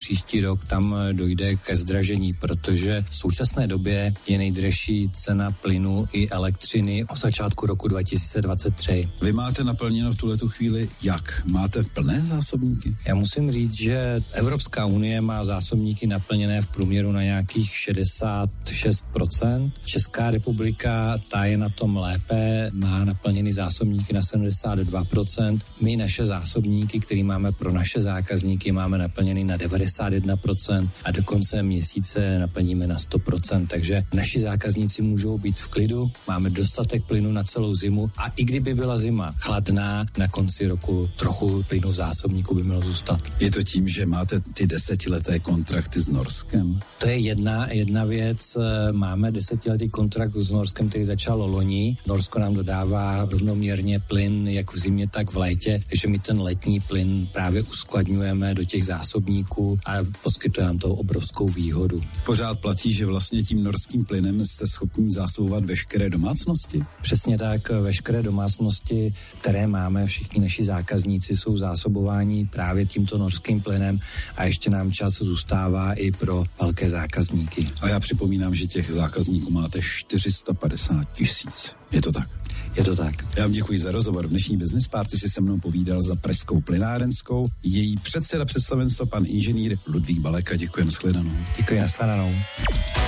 příští rok tam dojde ke zdražení, protože v současné době je nejdražší cena plynu i elektřiny od začátku roku 2023. Vy máte naplněno v tuhletu chvíli jak? Máte plné zásobníky? Já musím říct, že Evropská unie má zásobníky naplněné v průměru na nějakých 66%. Česká republika, ta je na tom lépe, má naplněny zásobníky na 72%. My naše zásobníky, které máme pro naše zákazníky, máme naplněny na 91% a do konce měsíce naplníme na 100%. Takže naši zákazníci můžou být v klidu, máme dostatek plynu na celou zimu a i kdyby byla zima chladná, na konci roku trochu plynu v zásobníku by mělo zůstat. Je to tím, že máte ty 10leté kontrakty s Norskem? To je jedna věc. Máme 10letý kontrakt s Norskem, který začal loni. Norsko nám dodává rovnoměrně plyn jak v zimě, tak v létě, takže my ten letní plyn právě uskladňujeme do těch zásobníků a poskytuje nám to obrovskou výhodu. Pořád platí, že vlastně tím norským plynem jste schopni zásobovat veškeré domácnosti? Přesně tak, veškeré domácnosti, které máme, všichni naši zákazníci jsou zásobováni právě tímto norským plynem a ještě nám čas zůstává i pro velké zákazníky. A já připomínám, že těch zákazníků máte 450 000. Je to tak? Je to tak. Já vám děkuji za rozhovor. V dnešní Business Party si se mnou povídal za Pražskou plynárenskou její předseda představenstva pan inženýr Ludvík Baleka. Děkuji, nashledanou. Děkuji, nashledanou.